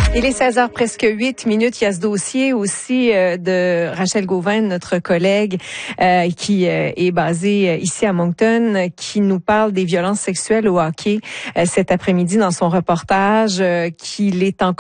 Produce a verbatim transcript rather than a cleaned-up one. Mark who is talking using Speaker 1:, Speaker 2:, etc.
Speaker 1: Il est seize heures presque huit minutes. Il y a ce dossier aussi euh, de Rachel Gauvin, notre collègue euh, qui euh, est basée ici à Moncton, qui nous parle des violences sexuelles au hockey euh, cet après-midi dans son reportage, euh, qu'il est encore